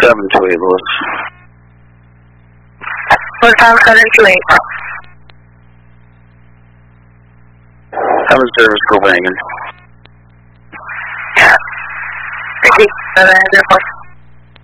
728, Louis. What time 728? 7 service Copenhagen. Yeah. 7,